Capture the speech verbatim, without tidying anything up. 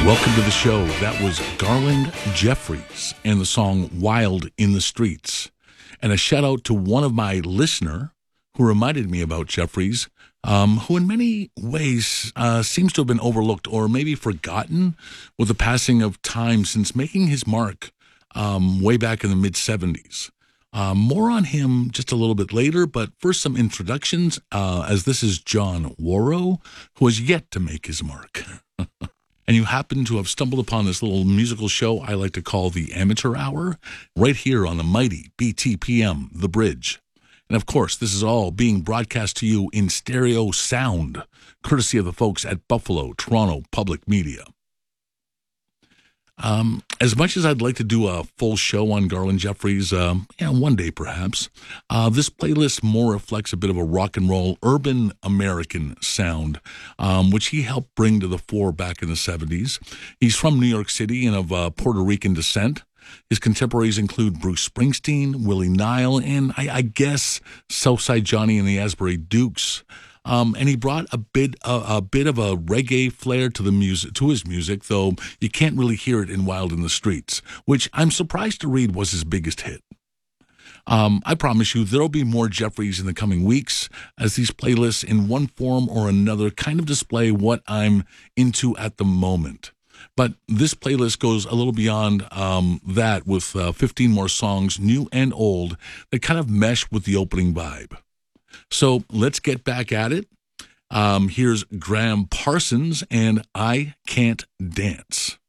Welcome to the show. That was Garland Jeffries and the song Wild in the Streets. And a shout out to one of my listener who reminded me about Jeffries, um, who in many ways uh, seems to have been overlooked or maybe forgotten with the passing of time since making his mark um, way back in the mid-seventies. Uh, more on him just a little bit later, but first some introductions, uh, as this is John Warrow, who has yet to make his mark. And you happen to have stumbled upon this little musical show I like to call the Amateur Hour, right here on the mighty B T P M, The Bridge. And of course, this is all being broadcast to you in stereo sound, courtesy of the folks at Buffalo Toronto Public Media. Um, as much as I'd like to do a full show on Garland Jeffries, um, yeah, one day perhaps, uh, this playlist more reflects a bit of a rock and roll urban American sound, um, which he helped bring to the fore back in the seventies. He's from New York City and of uh, Puerto Rican descent. His contemporaries include Bruce Springsteen, Willie Nile, and I, I guess Southside Johnny and the Asbury Dukes. Um, and he brought a bit, a, a bit of a reggae flair to the music, to his music, though you can't really hear it in Wild in the Streets, which I'm surprised to read was his biggest hit. Um, I promise you there'll be more Jeffries in the coming weeks, as these playlists in one form or another kind of display what I'm into at the moment. But this playlist goes a little beyond um, that with uh, fifteen more songs, new and old, that kind of mesh with the opening vibe. So let's get back at it. Um, here's Graham Parsons and I Can't Dance.